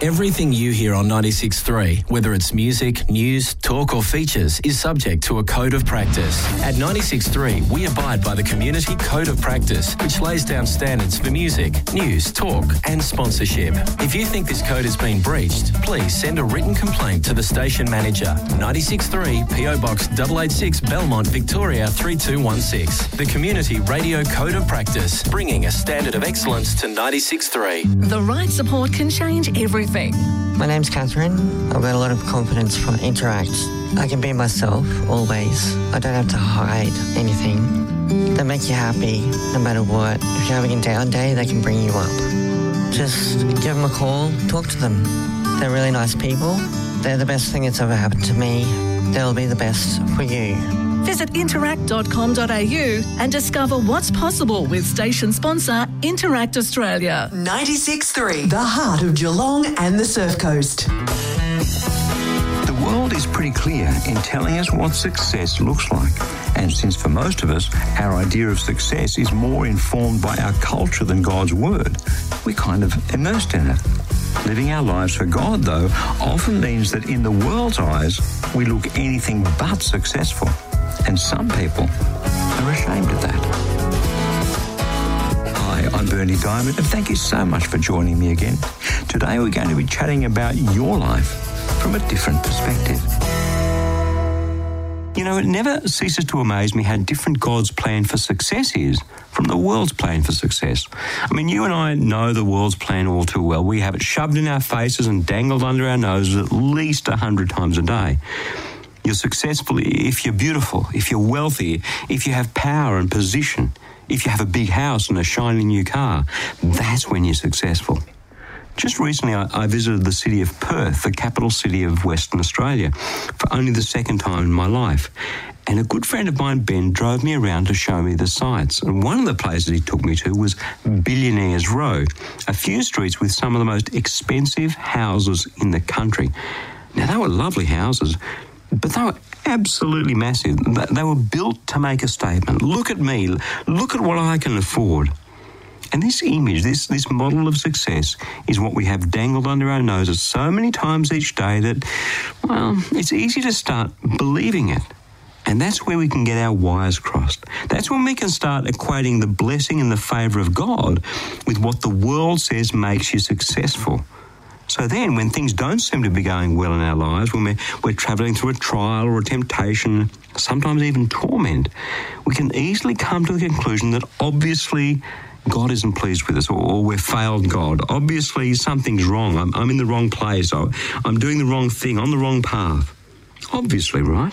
Everything you hear on 96.3, whether it's music, news, talk or features, is subject to a code of practice. At 96.3, we abide by the Community Code of Practice, which lays down standards for music, news, talk and sponsorship. If you think this code has been breached, please send a written complaint to the station manager. 96.3 PO Box 886 Belmont, Victoria 3216. The Community Radio Code of Practice, bringing a standard of excellence to 96.3. The right support can change everything. My name's Catherine. I've got a lot of confidence from Interact. I can be myself, always. I don't have to hide anything. They make you happy, no matter what. If you're having a down day, they can bring you up. Just give them a call, talk to them. They're really nice people. They're the best thing that's ever happened to me. They'll be the best for you. Visit interact.com.au and discover what's possible with station sponsor Interact Australia. 96.3, the heart of Geelong and the Surf Coast. The world is pretty clear in telling us what success looks like. And since for most of us, our idea of success is more informed by our culture than God's word, we're kind of immersed in it. Living our lives for God, though, often means that in the world's eyes, we look anything but successful. And some people are ashamed of that. Hi, I'm Bernie Diamond, and thank you so much for joining me again. Today we're going to be chatting about your life from a different perspective. You know, it never ceases to amaze me how different God's plan for success is from the world's plan for success. I mean, you and I know the world's plan all too well. We have it shoved in our faces and dangled under our noses at least 100 times a day. You're successful if you're beautiful, if you're wealthy, if you have power and position, if you have a big house and a shiny new car. That's when you're successful. Just recently, I visited the city of Perth, the capital city of Western Australia, for only the second time in my life. And a good friend of mine, Ben, drove me around to show me the sights. And one of the places he took me to was Billionaires Row, a few streets with some of the most expensive houses in the country. Now, they were lovely houses, but they were absolutely massive. They were built to make a statement. Look at me. Look at what I can afford. And this image, this model of success is what we have dangled under our noses so many times each day that, well, it's easy to start believing it. And that's where we can get our wires crossed. That's when we can start equating the blessing and the favour of God with what the world says makes you successful. So then, when things don't seem to be going well in our lives, when we're travelling through a trial or a temptation, sometimes even torment, we can easily come to the conclusion that obviously God isn't pleased with us, or we've failed God. Obviously something's wrong. I'm in the wrong place. I'm doing the wrong thing, on the wrong path. Obviously, right?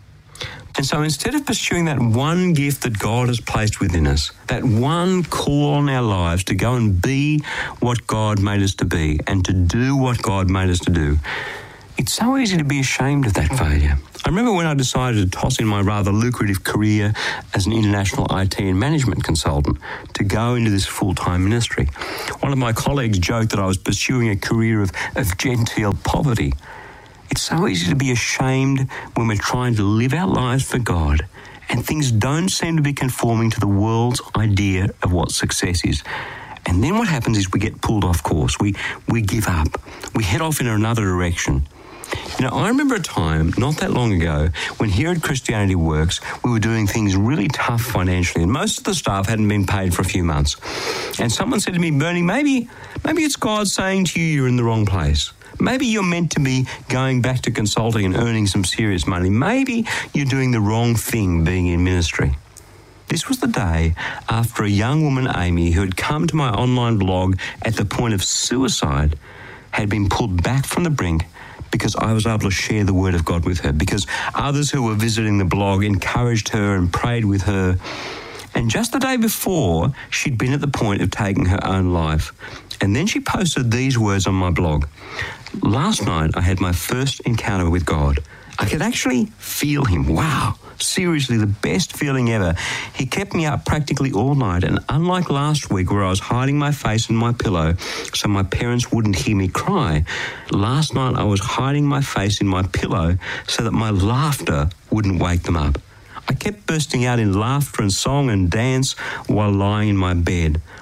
And so instead of pursuing that one gift that God has placed within us, that one call on our lives to go and be what God made us to be and to do what God made us to do, it's so easy to be ashamed of that failure. I remember when I decided to toss in my rather lucrative career as an international IT and management consultant to go into this full-time ministry. One of my colleagues joked that I was pursuing a career of genteel poverty. It's so easy to be ashamed when we're trying to live our lives for God and things don't seem to be conforming to the world's idea of what success is. And then what happens is we get pulled off course. We give up. We head off in another direction. You know, I remember a time not that long ago when here at Christianity Works, we were doing things really tough financially and most of the staff hadn't been paid for a few months. And someone said to me, Bernie, maybe it's God saying to you you're in the wrong place. Maybe you're meant to be going back to consulting and earning some serious money. Maybe you're doing the wrong thing being in ministry. This was the day after a young woman, Amy, who had come to my online blog at the point of suicide, had been pulled back from the brink because I was able to share the word of God with her, because others who were visiting the blog encouraged her and prayed with her. And just the day before, she'd been at the point of taking her own life. And then she posted these words on my blog. Last night, I had my first encounter with God. I could actually feel him. Wow. Seriously, the best feeling ever. He kept me up practically all night, and unlike last week where I was hiding my face in my pillow so my parents wouldn't hear me cry, last night I was hiding my face in my pillow so that my laughter wouldn't wake them up. I kept bursting out in laughter and song and dance while lying in my bed.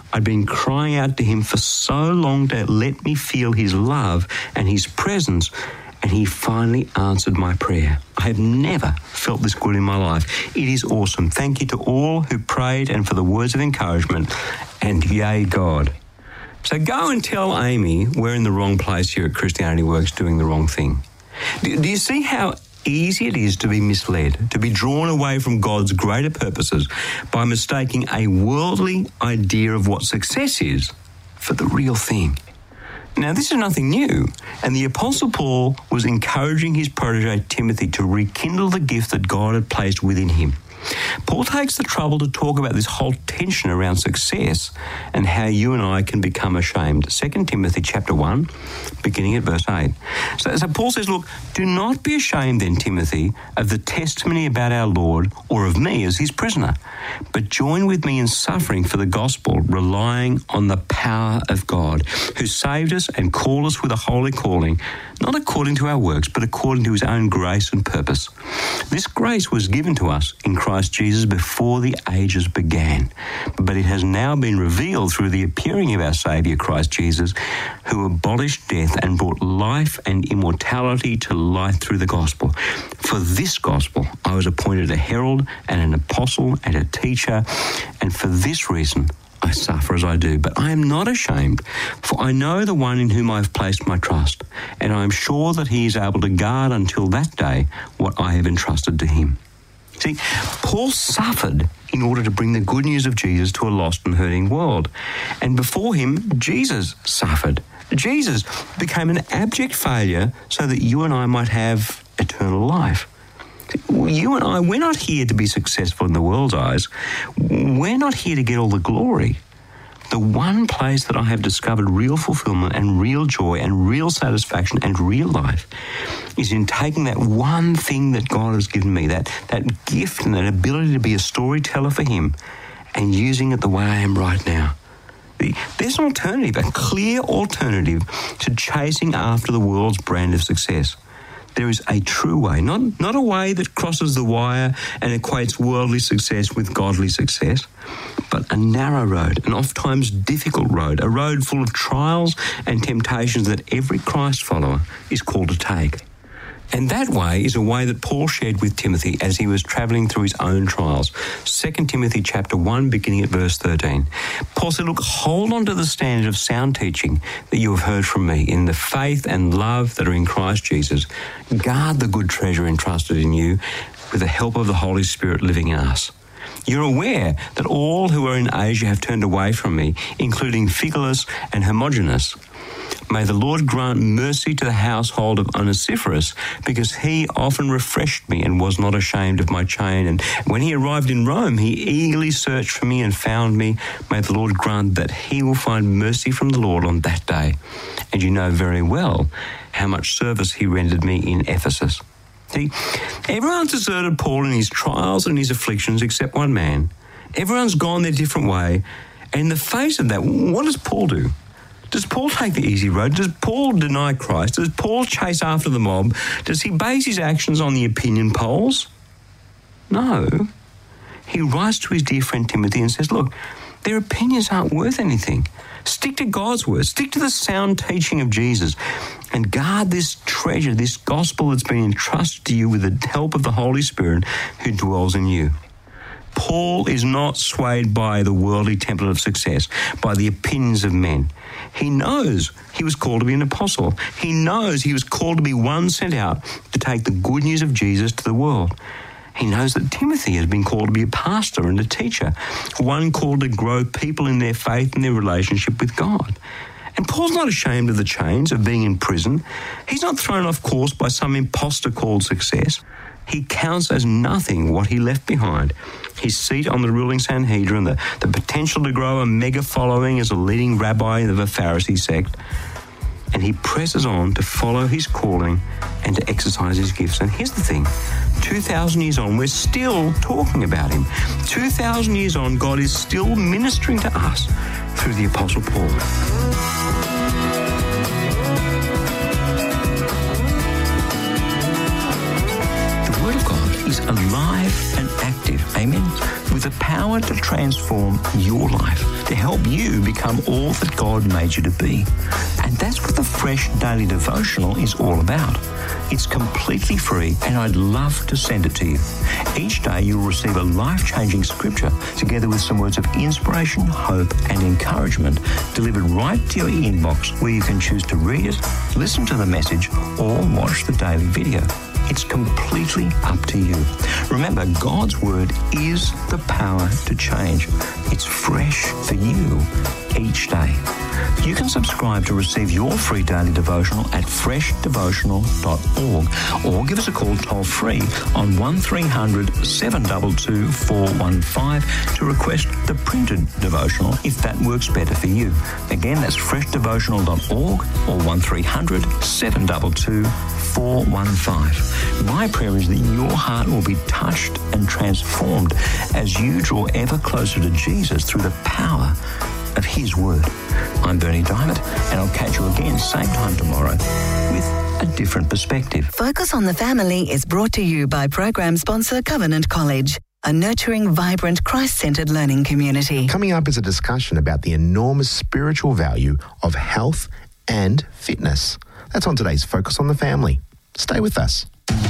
I'd been crying out to him for so long to let me feel his love and his presence, and he finally answered my prayer. I have never felt this good in my life. It is awesome. Thank you to all who prayed and for the words of encouragement, and yay, God. So go and tell Amy we're in the wrong place here at Christianity Works doing the wrong thing. Do you see how easy it is to be misled, to be drawn away from God's greater purposes by mistaking a worldly idea of what success is for the real thing? Now, this is nothing new, and the Apostle Paul was encouraging his protege Timothy to rekindle the gift that God had placed within him. Paul takes the trouble to talk about this whole tension around success and how you and I can become ashamed. 2 Timothy chapter 1, beginning at verse 8. So Paul says, look, do not be ashamed then, Timothy, of the testimony about our Lord or of me as his prisoner, but join with me in suffering for the gospel, relying on the power of God, who saved us and called us with a holy calling, not according to our works, but according to his own grace and purpose. This grace was given to us in Christ Jesus before the ages began, but it has now been revealed through the appearing of our Saviour Christ Jesus, who abolished death and brought life and immortality to light through the gospel. For this gospel I was appointed a herald and an apostle and a teacher, and for this reason I suffer as I do, but I am not ashamed, for I know the one in whom I have placed my trust, and I am sure that he is able to guard until that day what I have entrusted to him. See, Paul suffered in order to bring the good news of Jesus to a lost and hurting world. And before him, Jesus suffered. Jesus became an abject failure so that you and I might have eternal life. You and I, we're not here to be successful in the world's eyes. We're not here to get all the glory. The one place that I have discovered real fulfillment and real joy and real satisfaction and real life is in taking that one thing that God has given me, that gift and that ability to be a storyteller for him, and using it the way I am right now. There's an alternative, a clear alternative to chasing after the world's brand of success. There is a true way, not a way that crosses the wire and equates worldly success with godly success, but a narrow road, an oft-times difficult road, a road full of trials and temptations that every Christ follower is called to take. And that way is a way that Paul shared with Timothy as he was travelling through his own trials. 2 Timothy chapter 1, beginning at verse 13. Paul said, look, hold on to the standard of sound teaching that you have heard from me in the faith and love that are in Christ Jesus. Guard the good treasure entrusted in you with the help of the Holy Spirit living in us. You're aware that all who are in Asia have turned away from me, including Phygelus and Hermogenes. May the Lord grant mercy to the household of Onesiphorus, because he often refreshed me and was not ashamed of my chain. And when he arrived in Rome, he eagerly searched for me and found me. May the Lord grant that he will find mercy from the Lord on that day. And you know very well how much service he rendered me in Ephesus. See, everyone's deserted Paul in his trials and his afflictions except one man. Everyone's gone their different way. And in the face of that, what does Paul do? Does Paul take the easy road? Does Paul deny Christ? Does Paul chase after the mob? Does he base his actions on the opinion polls? No. He writes to his dear friend Timothy and says, look, their opinions aren't worth anything. Stick to God's word. Stick to the sound teaching of Jesus and guard this treasure, this gospel that's been entrusted to you with the help of the Holy Spirit who dwells in you. Paul is not swayed by the worldly template of success, by the opinions of men. He knows he was called to be an apostle. He knows he was called to be one sent out to take the good news of Jesus to the world. He knows that Timothy has been called to be a pastor and a teacher, one called to grow people in their faith and their relationship with God. And Paul's not ashamed of the chains of being in prison. He's not thrown off course by some imposter called success. He counts as nothing what he left behind. His seat on the ruling Sanhedrin, the potential to grow a mega following as a leading rabbi of a Pharisee sect. And he presses on to follow his calling and to exercise his gifts. And here's the thing, 2,000 years on, we're still talking about him. 2,000 years on, God is still ministering to us through the Apostle Paul. The Word of God is alive and active, amen, with the power to transform your life. to help you become all that God made you to be. And that's what the Fresh Daily Devotional is all about. It's completely free, and I'd love to send it to you. Each day you'll receive a life-changing scripture together with some words of inspiration, hope, and encouragement delivered right to your inbox, where you can choose to read it, listen to the message, or watch the daily video. It's completely up to you. Remember, God's Word is the power to change. It's fresh for you each day. You can subscribe to receive your free daily devotional at freshdevotional.org or give us a call toll-free on 1300 722 415 to request the printed devotional if that works better for you. Again, that's freshdevotional.org or 1300 722 415. My prayer is that your heart will be touched and transformed as you draw ever closer to Jesus through the power of His Word. I'm Bernie Diamond, and I'll catch you again same time tomorrow with a different perspective. Focus on the Family is brought to you by program sponsor Covenant College, a nurturing, vibrant, Christ-centered learning community. Coming up is a discussion about the enormous spiritual value of health and fitness. That's on today's Focus on the Family. Stay with us.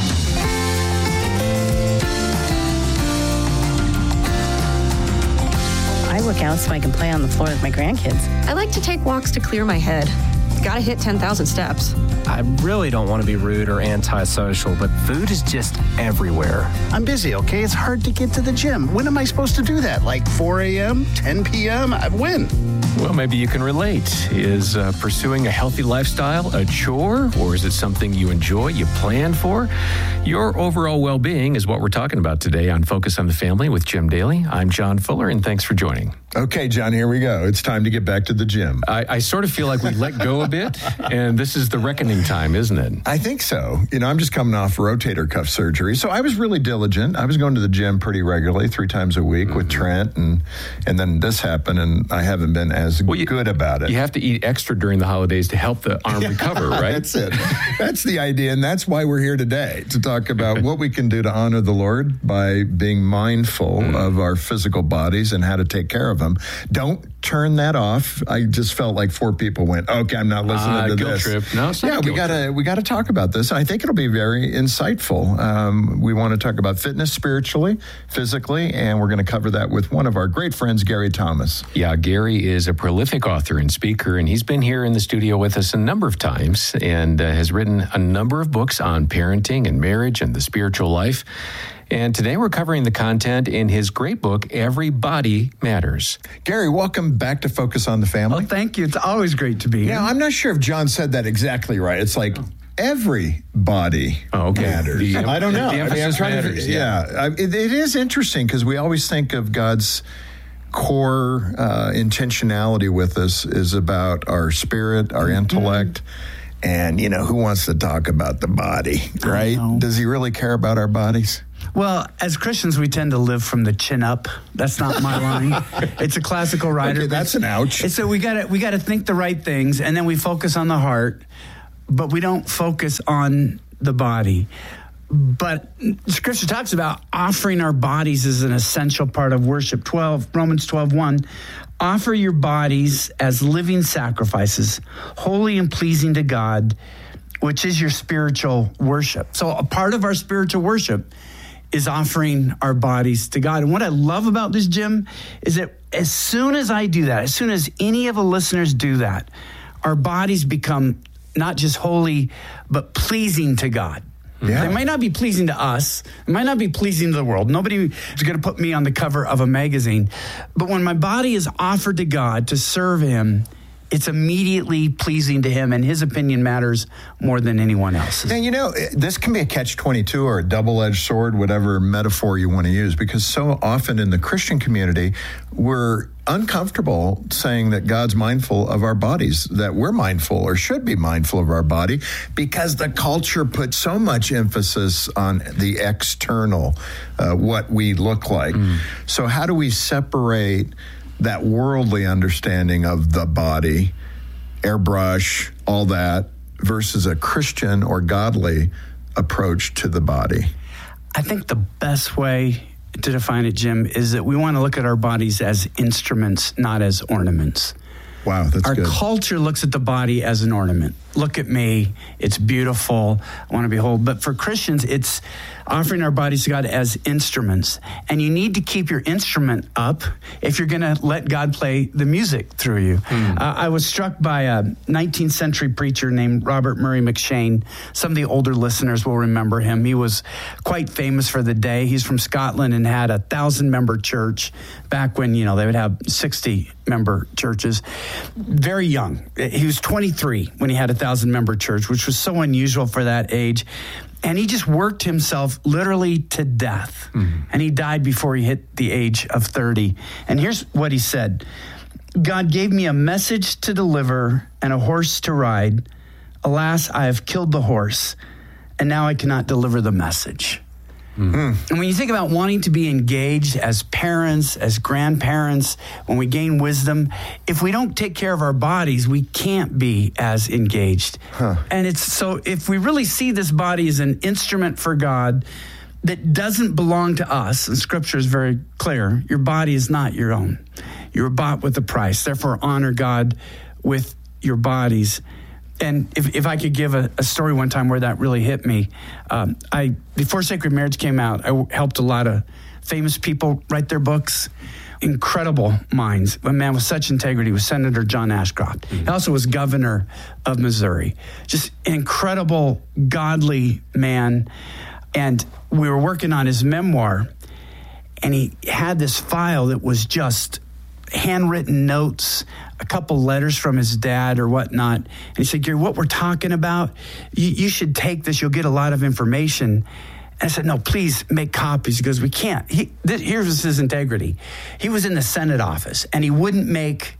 I work out so I can play on the floor with my grandkids. I like to take walks to clear my head. Gotta hit 10,000 steps. I really don't want to be rude or antisocial, but food is just everywhere. I'm busy, okay? It's hard to get to the gym. When am I supposed to do that? Like 4 a.m., 10 p.m.? When? Well, maybe you can relate. Is pursuing a healthy lifestyle a chore, or is it something you enjoy, you plan for? Your overall well-being is what we're talking about today on Focus on the Family with Jim Daly. I'm John Fuller, and thanks for joining. Okay, John, here we go. It's time to get back to the gym. I sort of feel like we let go a bit, and this is the reckoning time, isn't it? I think so. You know, I'm just coming off rotator cuff surgery, so I was really diligent. I was going to the gym pretty regularly, 3 times a week with Trent, and then this happened, and I haven't been as good about it. You have to eat extra during the holidays to help the arm recover, right? That's it. That's the idea, and that's why we're here today, to talk about what we can do to honor the Lord by being mindful of our physical bodies and how to take care of them. Don't turn that off. I just felt like 4 people went, okay, I'm not listening to guilt this. Trip. No, it's not we gotta talk about this. I think it'll be very insightful. We want to talk about fitness spiritually, physically, and we're going to cover that with one of our great friends, Gary Thomas. Yeah, Gary is a prolific author and speaker, and he's been here in the studio with us a number of times and has written a number of books on parenting and marriage and the spiritual life. And today we're covering the content in his great book, Every Body Matters. Gary, welcome back to Focus on the Family. Oh, thank you. It's always great to be here. Now, I'm not sure if John said that exactly right. It's like every body matters. I don't know. The emphasis matters. It is interesting because we always think of God's core intentionality with us is about our spirit, our intellect. And, you know, who wants to talk about the body, right? Does he really care about our bodies? Well, as Christians, we tend to live from the chin up. That's not my line. It's a classical writer. Okay, that's an ouch. So we got to think the right things, and then we focus on the heart, but we don't focus on the body. But Scripture talks about offering our bodies as an essential part of worship. Romans 12:1. Offer your bodies as living sacrifices, holy and pleasing to God, which is your spiritual worship. So a part of our spiritual worship is offering our bodies to God. And what I love about this, Jim, is that as soon as I do that, as soon as any of the listeners do that, our bodies become not just holy, but pleasing to God. Yeah. They might not be pleasing to us. It might not be pleasing to the world. Nobody is going to put me on the cover of a magazine. But when my body is offered to God to serve Him, it's immediately pleasing to Him, and His opinion matters more than anyone else's. And you know, this can be a catch-22 or a double-edged sword, whatever metaphor you want to use, because so often in the Christian community, we're uncomfortable saying that God's mindful of our bodies, that we're mindful or should be mindful of our body, because the culture puts so much emphasis on the external, what we look like. So how do we separate that worldly understanding of the body, airbrush, all that, versus a Christian or godly approach to the body? I think the best way to define it, Jim, is that we want to look at our bodies as instruments, not as ornaments. Wow, that's Our good. culture looks at the body as an ornament. Look at me. It's beautiful. I want to behold. But for Christians, it's offering our bodies to God as instruments. And you need to keep your instrument up if you're going to let God play the music through you. I was struck by a 19th century preacher named Robert Murray McCheyne. Some of the older listeners will remember him. He was quite famous for the day. He's from Scotland and had 1,000-member church back when, they would have 60-member churches. Very young. He was 23 when he had a 1,000-member church, which was so unusual for that age. And he just worked himself literally to death. And he died before he hit the age of 30. And here's what he said. God gave me a message to deliver and a horse to ride. Alas, I have killed the horse, and now I cannot deliver the message. And when you think about wanting to be engaged as parents, as grandparents, when we gain wisdom, if we don't take care of our bodies, we can't be as engaged. And it's so if we really see this body as an instrument for God that doesn't belong to us, and Scripture is very clear, your body is not your own. You were bought with a price. Therefore, honor God with your bodies. And if I could give a story one time where that really hit me, before Sacred Marriage came out, I helped a lot of famous people write their books. Incredible minds. A man with such integrity was Senator John Ashcroft. He also was governor of Missouri. Just an incredible, godly man. And we were working on his memoir, and he had this file that was just handwritten notes, a couple letters from his dad or whatnot. And he said, Gary, what we're talking about, you should take this. You'll get a lot of information. And I said, no, please make copies. He goes, we can't. Here's his integrity. He was in the Senate office, and he wouldn't make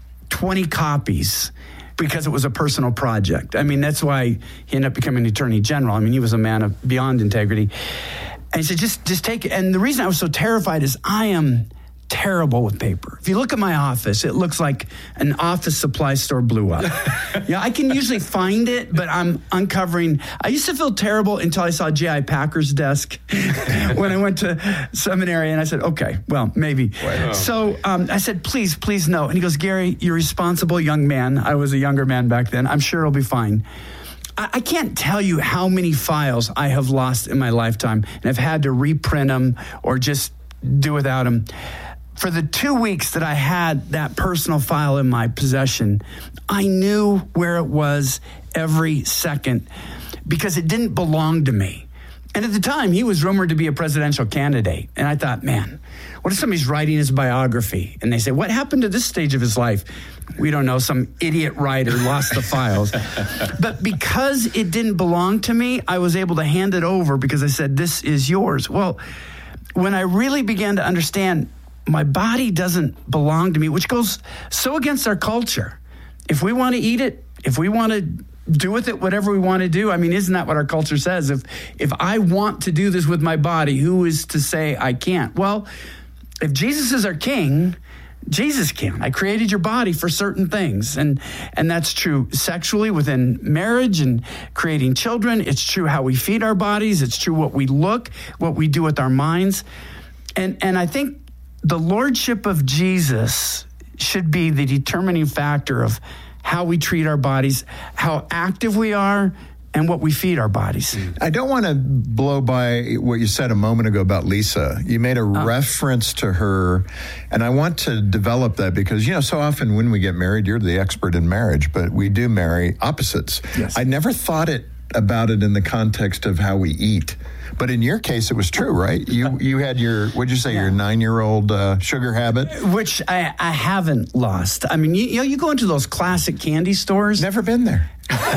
20 copies because it was a personal project. I mean, that's why he ended up becoming Attorney General. I mean, he was a man of beyond integrity. And he said, just take it. And the reason I was so terrified is I am terrible with paper. If you look at my office, it looks like an office supply store blew up. I can usually find it, but I'm uncovering. I used to feel terrible until I saw J.I. Packer's desk when I went to seminary, and I said, okay, well, maybe. Wow. So I said, please no. And he goes, Gary, you're a responsible young man. I was a younger man back then. I'm sure it'll be fine. I can't tell you how many files I have lost in my lifetime, and I've had to reprint them or just do without them. For the 2 weeks that I had that personal file in my possession, I knew where it was every second because it didn't belong to me. And at the time, he was rumored to be a presidential candidate. And I thought, man, what if somebody's writing his biography? And they say, what happened to this stage of his life? We don't know. Some idiot writer lost the files. But because it didn't belong to me, I was able to hand it over because I said, this is yours. Well, when I really began to understand my body doesn't belong to me, which goes so against our culture. If we want to eat it, if we want to do with it whatever we want to do, I mean, isn't that what our culture says? If I want to do this with my body, who is to say I can't? Well, if Jesus is our king, Jesus can. I created your body for certain things. And that's true sexually within marriage and creating children. It's true how we feed our bodies. It's true what we look, what we do with our minds. And I think the lordship of Jesus should be the determining factor of how we treat our bodies, how active we are, and what we feed our bodies. I don't want to blow by what you said a moment ago about Lisa. You made a reference to her, and I want to develop that because, so often when we get married, you're the expert in marriage, but we do marry opposites. Yes. I never thought about it in the context of how we eat. But in your case, it was true, right? You had your 9-year-old sugar habit? Which I haven't lost. I mean, you go into those classic candy stores. Never been there.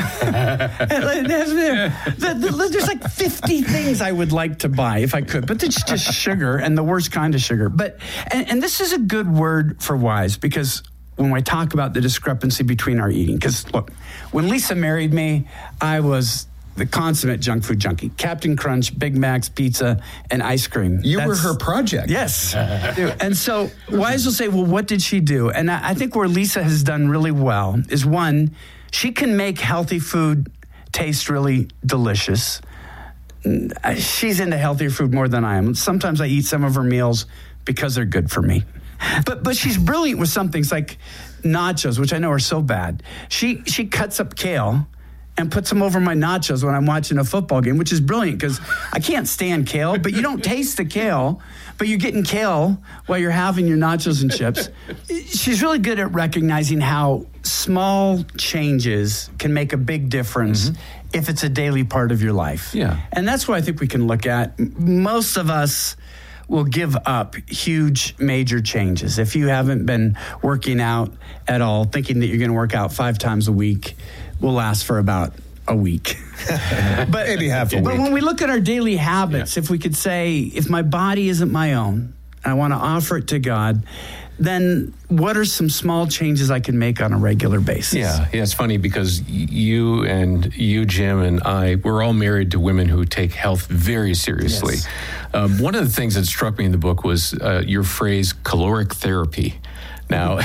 There's like 50 things I would like to buy if I could, but it's just sugar and the worst kind of sugar. But and this is a good word for wise because when I talk about the discrepancy between our eating, because look, when Lisa married me, I was the consummate junk food junkie. Captain Crunch, Big Mac's, pizza, and ice cream. You were her project. Yes. And so wise will say, well, what did she do? And I think where Lisa has done really well is, one, she can make healthy food taste really delicious. she's into healthier food more than I am. Sometimes I eat some of her meals because they're good for me. But she's brilliant with some things like nachos, which I know are so bad. She cuts up kale and puts them over my nachos when I'm watching a football game, which is brilliant because I can't stand kale, but you don't taste the kale, but you're getting kale while you're having your nachos and chips. She's really good at recognizing how small changes can make a big difference if it's a daily part of your life. Yeah. And that's what I think we can look at. Most of us will give up huge, major changes. If you haven't been working out at all, thinking that you're going to work out 5 times a week will last for about a week. But maybe half a week. But when we look at our daily habits, if we could say, if my body isn't my own, I want to offer it to God, then what are some small changes I can make on a regular basis? Yeah, it's funny because you, Jim, and I, we're all married to women who take health very seriously. Yes. One of the things that struck me in the book was your phrase, caloric therapy. Now,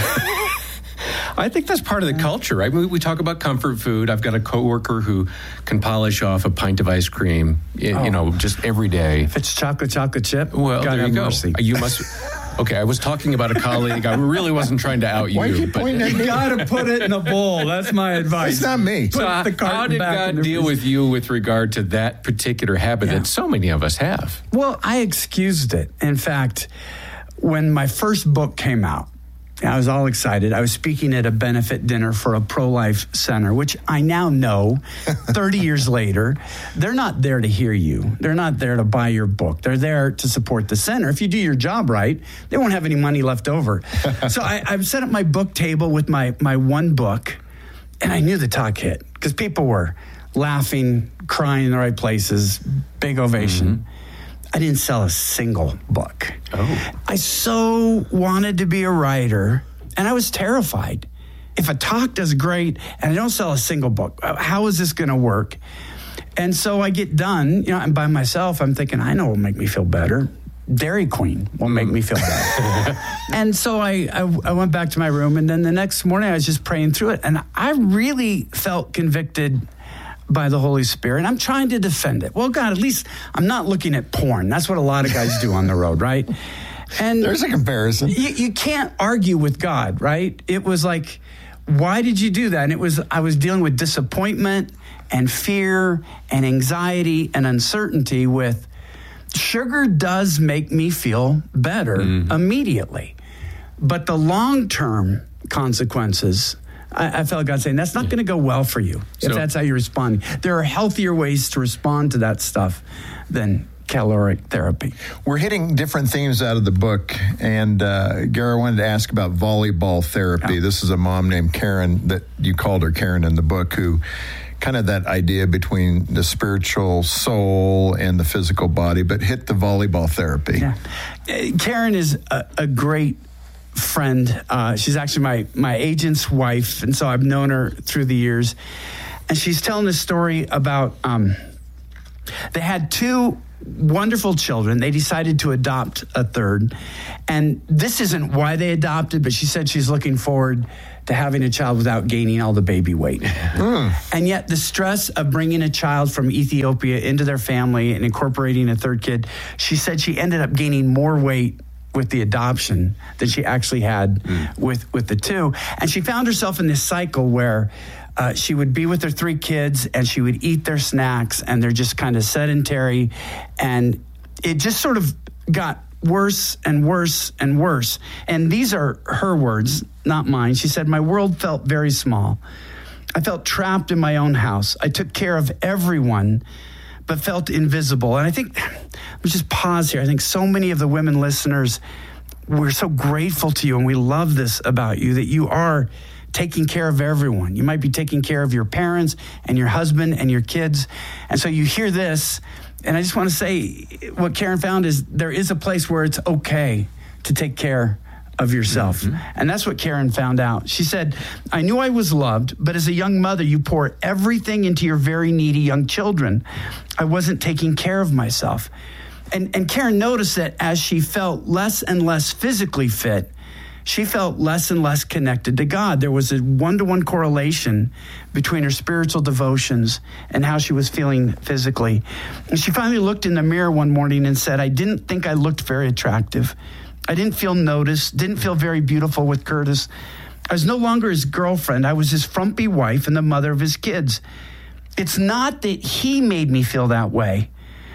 I think that's part of the culture, right? We talk about comfort food. I've got a coworker who can polish off a pint of ice cream, just every day. If it's chocolate chip, well, God there you go. Mercy. You must. Okay, I was talking about a colleague. I really wasn't trying to out you. Why you pointing at me? You got to put it in a bowl. That's my advice. It's not me. So how did God deal with you with regard to that particular habit that so many of us have? Well, I excused it. In fact, when my first book came out, I was all excited. I was speaking at a benefit dinner for a pro-life center, which I now know 30 years later, they're not there to hear you. They're not there to buy your book. They're there to support the center. If you do your job right, they won't have any money left over. So I've set up my book table with my one book, and I knew the talk hit because people were laughing, crying in the right places, big ovation. I didn't sell a single book. Oh. I so wanted to be a writer, and I was terrified. If a talk does great and I don't sell a single book, how is this going to work? And so I get done, and by myself, I'm thinking, I know what will make me feel better. Dairy Queen will make me feel better. And so I went back to my room, and then the next morning I was just praying through it, and I really felt convicted by the Holy Spirit. I'm trying to defend it. Well, God, at least I'm not looking at porn. That's what a lot of guys do on the road, right? And there's a comparison. You can't argue with God, right? It was like, why did you do that? And I was dealing with disappointment and fear and anxiety and uncertainty with sugar does make me feel better immediately. But the long-term consequences, I felt God saying, that's not going to go well for you if that's how you're responding. There are healthier ways to respond to that stuff than caloric therapy. We're hitting different themes out of the book, and Gary, I wanted to ask about volleyball therapy. This is a mom named Karen, that you called her Karen in the book, who kind of that idea between the spiritual soul and the physical body, but hit the volleyball therapy. Yeah. Karen is a great friend. She's actually my agent's wife, and so I've known her through the years. And she's telling this story about they had 2 wonderful children. They decided to adopt a third, and this isn't why they adopted, but she said she's looking forward to having a child without gaining all the baby weight. And yet the stress of bringing a child from Ethiopia into their family and incorporating a third kid, she said she ended up gaining more weight with the adoption than she actually had with the 2. And she found herself in this cycle where she would be with her 3 kids and she would eat their snacks, and they're just kind of sedentary. And it just sort of got worse and worse and worse. And these are her words, not mine. She said, my world felt very small. I felt trapped in my own house. I took care of everyone, but felt invisible. And I think, let's just pause here. I think so many of the women listeners, we're so grateful to you, and we love this about you, that you are taking care of everyone. You might be taking care of your parents and your husband and your kids. And so you hear this, and I just want to say what Karen found is there is a place where it's okay to take care of yourself. And that's what Karen found out. She said, I knew I was loved, but as a young mother, you pour everything into your very needy young children. I wasn't taking care of myself. And Karen noticed that as she felt less and less physically fit, she felt less and less connected to God. There was a one-to-one correlation between her spiritual devotions and how she was feeling physically. And she finally looked in the mirror one morning and said, I didn't think I looked very attractive. I didn't feel noticed, didn't feel very beautiful with Curtis. I was no longer his girlfriend. I was his frumpy wife and the mother of his kids. It's not that he made me feel that way.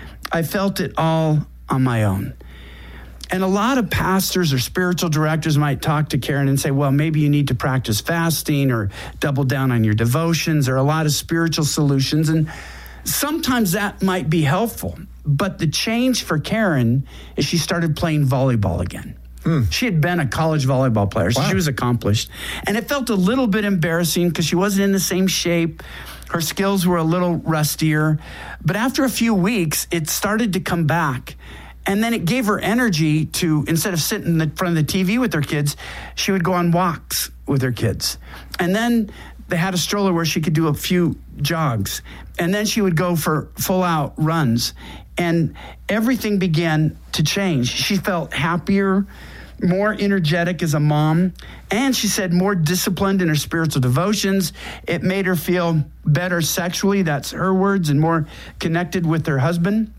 I felt it all on my own. And a lot of pastors or spiritual directors might talk to Karen and say, well, maybe you need to practice fasting or double down on your devotions or a lot of spiritual solutions. And sometimes that might be helpful. But the change for Karen is she started playing volleyball again. She had been a college volleyball player, so she was accomplished. And it felt a little bit embarrassing because she wasn't in the same shape. Her skills were a little rustier. But after a few weeks, it started to come back. And then it gave her energy to, instead of sitting in front of the TV with her kids, she would go on walks with her kids. And then they had a stroller where she could do a few jogs. And then she would go for full-out runs. And everything began to change. She felt happier, more energetic as a mom. And she said more disciplined in her spiritual devotions. It made her feel better sexually, that's her words, and more connected with her husband.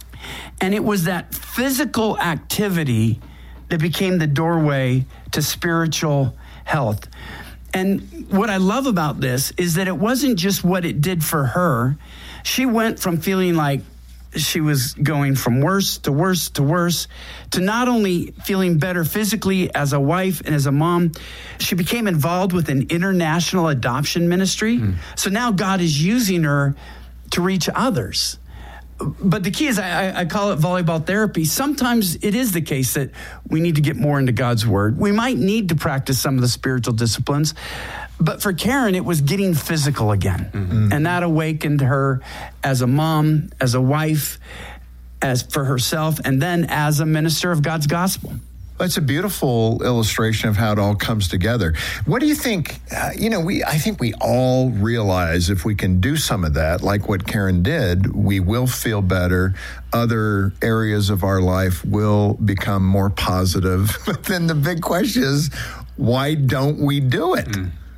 And it was that physical activity that became the doorway to spiritual health. And what I love about this is that it wasn't just what it did for her. She went from feeling like she was going from worse to worse to worse to not only feeling better physically as a wife and as a mom, she became involved with an international adoption ministry. So now God is using her to reach others. But the key is, I call it volleyball therapy. Sometimes it is the case that we need to get more into God's word. We might need to practice some of the spiritual disciplines. But for Karen, it was getting physical again. And that awakened her as a mom, as a wife, as for herself, and then as a minister of God's gospel. That's a beautiful illustration of how it all comes together. What do you think? I think we all realize if we can do some of that, like what Karen did, we will feel better. Other areas of our life will become more positive. But then the big question is, why don't we do it?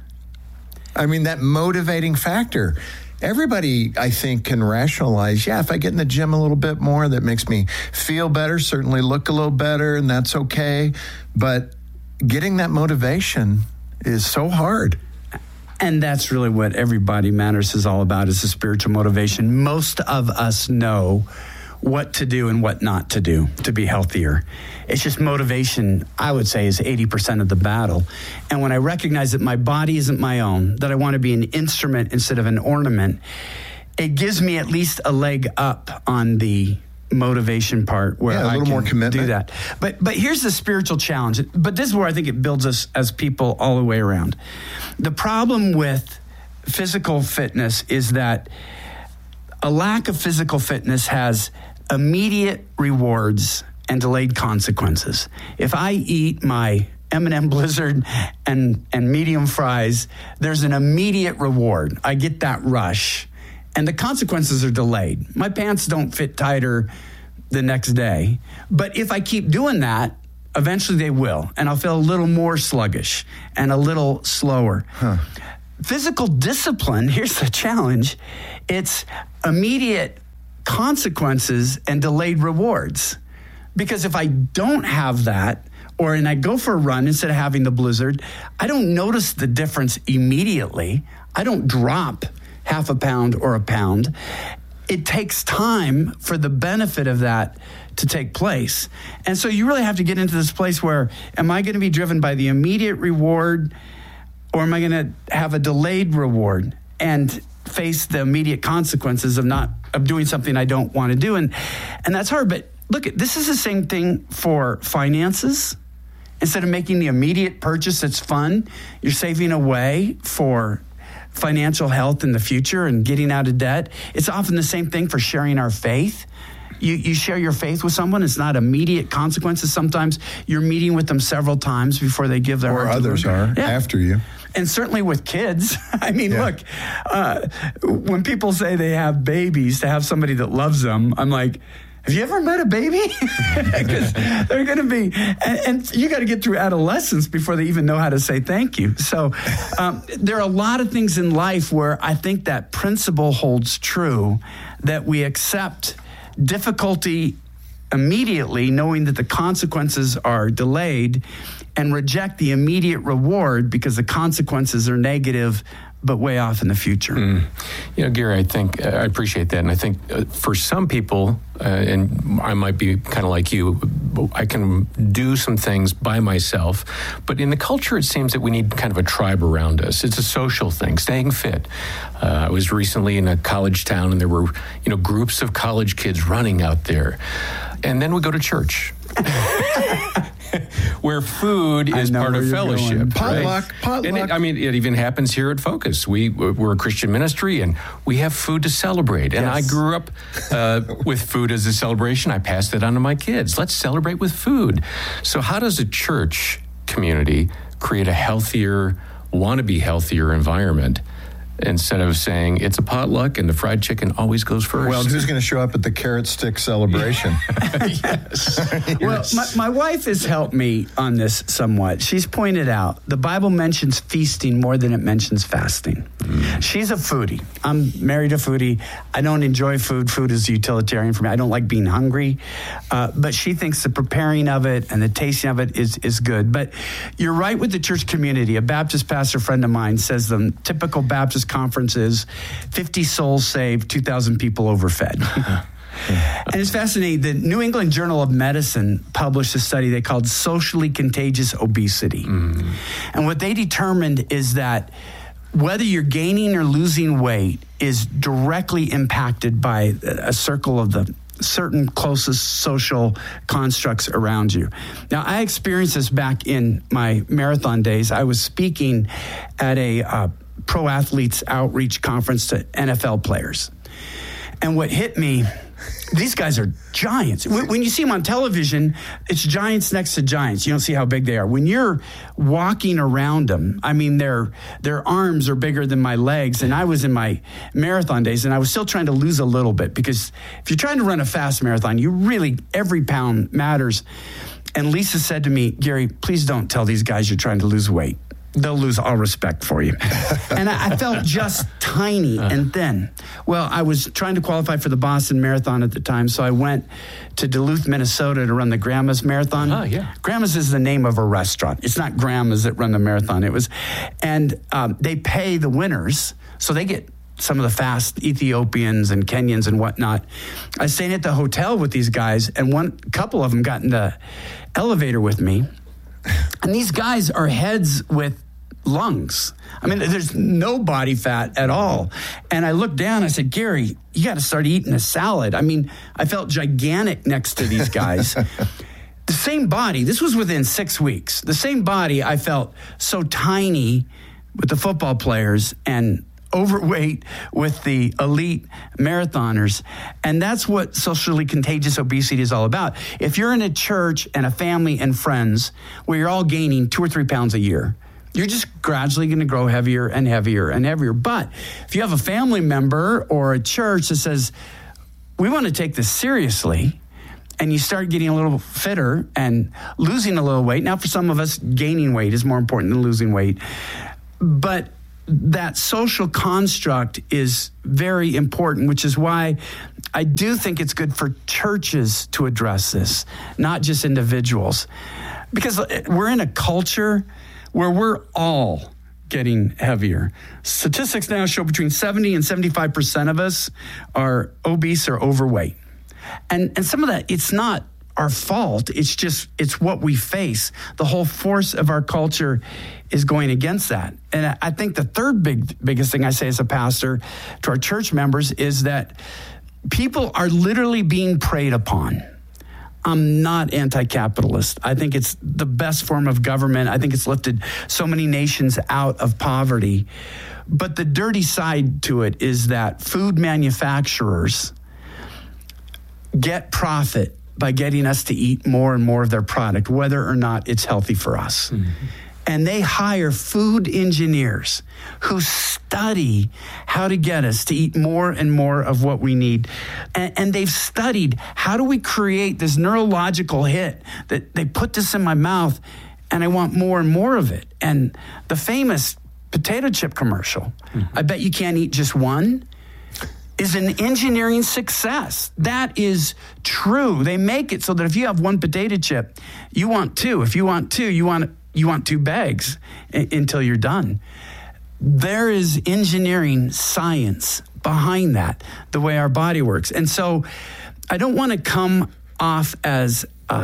I mean, that motivating factor. Everybody, I think, can rationalize, if I get in the gym a little bit more, that makes me feel better, certainly look a little better, and that's okay. But getting that motivation is so hard. And that's really what Everybody Matters is all about, is the spiritual motivation. Most of us know what to do and what not to do to be healthier. It's just motivation, I would say, is 80% of the battle. And when I recognize that my body isn't my own, that I want to be an instrument instead of an ornament, it gives me at least a leg up on the motivation part where a little more commitment. Do that. But here's the spiritual challenge. But this is where I think it builds us as people all the way around. The problem with physical fitness is that a lack of physical fitness has immediate rewards and delayed consequences. If I eat my M&M Blizzard and medium fries, there's an immediate reward. I get that rush. And the consequences are delayed. My pants don't fit tighter the next day. But if I keep doing that, eventually they will. And I'll feel a little more sluggish and a little slower. Physical discipline, here's the challenge. It's immediate consequences and delayed rewards. Because if I don't have that, and I go for a run instead of having the Blizzard, I don't notice the difference immediately. I don't drop half a pound or a pound. It takes time for the benefit of that to take place. And so you really have to get into this place where, am I going to be driven by the immediate reward, or am I going to have a delayed reward and face the immediate consequences of doing something I don't want to do? And that's hard. But look, this is the same thing for finances. Instead of making the immediate purchase that's fun, you're saving away for financial health in the future and getting out of debt. It's often the same thing for sharing our faith. You share your faith with someone. It's not immediate consequences. Sometimes you're meeting with them several times before they give their heart to the Lord. Or others are after you. And certainly with kids. I mean, look, when people say they have babies, to have somebody that loves them, I'm like, have you ever met a baby? Because they're going to be, and you got to get through adolescence before they even know how to say thank you. So there are a lot of things in life where I think that principle holds true, that we accept difficulty immediately, knowing that the consequences are delayed, and reject the immediate reward because the consequences are negative but way off in the future. You know, Gary, I think I appreciate that. And I think for some people, and I might be kind of like you, I can do some things by myself. But in the culture, it seems that we need kind of a tribe around us. It's a social thing, staying fit. I was recently in a college town, and there were, groups of college kids running out there. And then we go to church. Where food is part of fellowship. Potluck. And it even happens here at Focus. We're a Christian ministry, and we have food to celebrate. And I grew up with food as a celebration. I passed it on to my kids. Let's celebrate with food. So how does a church community create a healthier, want-to-be healthier environment, instead of saying it's a potluck and the fried chicken always goes first? Well, who's going to show up at the carrot stick celebration? Yes. Well, my wife has helped me on this somewhat. She's pointed out the Bible mentions feasting more than it mentions fasting. She's a foodie. I'm married a foodie. I don't enjoy food. Food is utilitarian for me. I don't like being hungry. But she thinks the preparing of it and the tasting of it is good. But you're right with the church community. A Baptist pastor friend of mine says the typical Baptist conference is 50 souls saved, 2,000 people overfed. And it's fascinating. The New England Journal of Medicine published a study they called Socially Contagious Obesity. And what they determined is that whether you're gaining or losing weight is directly impacted by a circle of the certain closest social constructs around you. Now, I experienced this back in my marathon days. I was speaking at a pro athletes outreach conference to NFL players. And what hit me, these guys are giants. When you see them on television, it's giants next to giants. You don't see how big they are. When you're walking around them, I mean, their arms are bigger than my legs. And I was in my marathon days, and I was still trying to lose a little bit, because if you're trying to run a fast marathon, every pound matters. And Lisa said to me, Gary, please don't tell these guys you're trying to lose weight. They'll lose all respect for you. And I felt just tiny and thin. Well, I was trying to qualify for the Boston Marathon at the time, so I went to Duluth, Minnesota to run the Grandma's Marathon. Grandma's is the name of a restaurant. It's not Grandma's that run the marathon. And they pay the winners, so they get some of the fast Ethiopians and Kenyans and whatnot. I was staying at the hotel with these guys, and couple of them got in the elevator with me. And these guys are heads with lungs. I mean, there's no body fat at all. And I looked down, I said, Gary, you got to start eating a salad. I mean, I felt gigantic next to these guys. The same body, this was within 6 weeks. The same body, I felt so tiny with the football players and overweight with the elite marathoners. And that's what socially contagious obesity is all about. If you're in a church and a family and friends where you're all gaining 2 or 3 pounds a year, you're just gradually going to grow heavier and heavier and heavier. But if you have a family member or a church that says, we want to take this seriously, and you start getting a little fitter and losing a little weight. Now, for some of us, gaining weight is more important than losing weight. But that social construct is very important, which is why I do think it's good for churches to address this, not just individuals. Because we're in a culture where we're all getting heavier. Statistics now show between 70 and 75% of us are obese or overweight. And some of that, it's not our fault. It's what we face. The whole force of our culture is going against that. And I think the third biggest thing I say as a pastor to our church members is that people are literally being preyed upon. I'm not anti-capitalist. I think it's the best form of government. I think it's lifted so many nations out of poverty. But the dirty side to it is that food manufacturers get profit by getting us to eat more and more of their product, whether or not it's healthy for us. And they hire food engineers who study how to get us to eat more and more of what we need. And they've studied how do we create this neurological hit that they put this in my mouth and I want more and more of it. And the famous potato chip commercial, I bet you can't eat just one, is an engineering success. That is true. They make it so that if you have one potato chip, you want two. If you want two, you want 2 bags until you're done. There is engineering science behind that, the way our body works. And so I don't want to come off as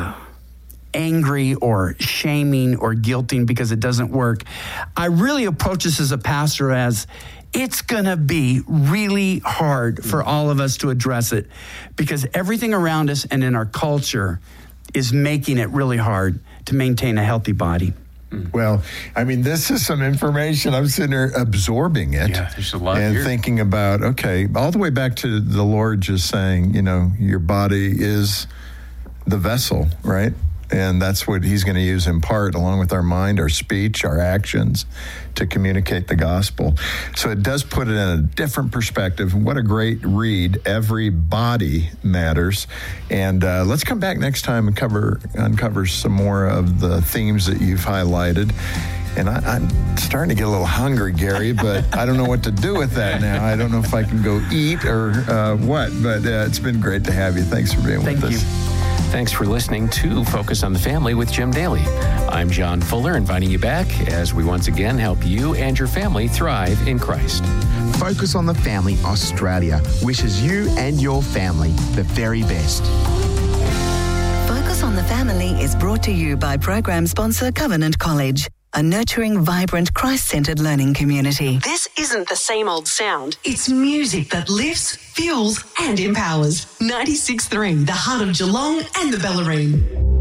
angry or shaming or guilting because it doesn't work. I really approach this as a pastor as it's going to be really hard for all of us to address it because everything around us and in our culture is making it really hard to maintain a healthy body. Well, I mean, this is some information. I'm sitting there absorbing it. Yeah, there's a lot and here. Thinking about, okay, all the way back to the Lord just saying, your body is the vessel, right? And that's what he's going to use in part, along with our mind, our speech, our actions, to communicate the gospel. So it does put it in a different perspective. What a great read. Every body matters. And let's come back next time and uncover some more of the themes that you've highlighted. And I'm starting to get a little hungry, Gary, but I don't know what to do with that now. I don't know if I can go eat or what, but it's been great to have you. Thanks for being with us. Thanks for listening to Focus on the Family with Jim Daly. I'm John Fuller, inviting you back as we once again help you and your family thrive in Christ. Focus on the Family Australia wishes you and your family the very best. Focus on the Family is brought to you by program sponsor Covenant College, a nurturing, vibrant, Christ-centered learning community. This isn't the same old sound. It's music that lifts, fuels, and empowers. 96.3, the heart of Geelong and the Bellarine.